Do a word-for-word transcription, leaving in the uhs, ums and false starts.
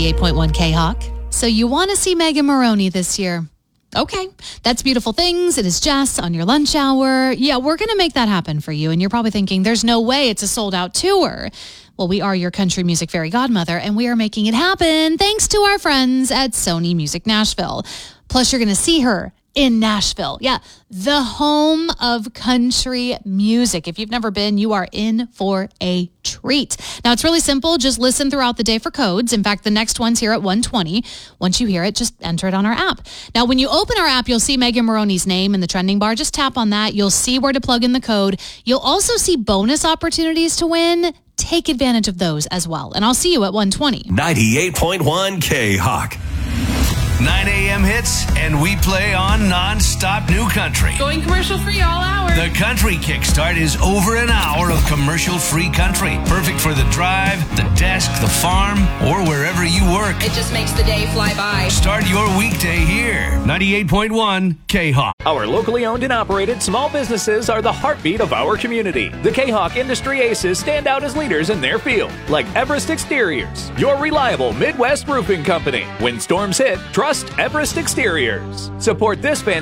ninety-eight point one K-Hawk. So you want to see Megan Moroney this year? Okay, that's Beautiful Things. It is Jess on your lunch hour. Yeah, we're going to make that happen for you. And you're probably thinking, there's no way it's a sold-out tour. Well, we are your country music fairy godmother, and we are making it happen thanks to our friends at Sony Music Nashville. Plus, you're going to see her in Nashville. Yeah, the home of country music. If you've never been, you are in for a treat. Now, it's really simple. Just listen throughout the day for codes. In fact, the next one's here at one twenty. Once you hear it, just enter it on our app. Now, when you open our app, you'll see Megan Moroney's name in the trending bar. Just tap on that. You'll see where to plug in the code. You'll also see bonus opportunities to win. Take advantage of those as well. And I'll see you at one twenty. ninety-eight point one K-Hawk. nine a.m. hits, and we play on non-stop new country. Going commercial-free all hour. The Country Kickstart is over an hour of commercial-free country. Perfect for the drive, the desk, the farm, or wherever you work. It just makes the day fly by. Start your weekday here. ninety-eight point one K-Hawk. Our locally owned and operated small businesses are the heartbeat of our community. The K-Hawk industry aces stand out as leaders in their field, like Everest Exteriors, your reliable Midwest roofing company. When storms hit, trust Everest Exteriors. Support this fan.